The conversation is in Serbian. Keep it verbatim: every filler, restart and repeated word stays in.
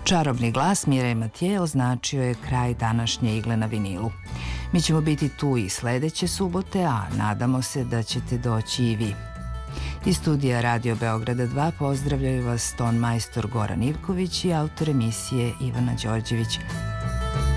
Čarobni glas Mire Matije označio je kraj današnje igle na vinilu. Mi ćemo biti tu i sledeće subote, a nadamo se da ćete doći i vi. Iz studija Radio Beograda dva pozdravljaju vas ton majstor Goran Ivković i autor emisije Ivana Đorđević.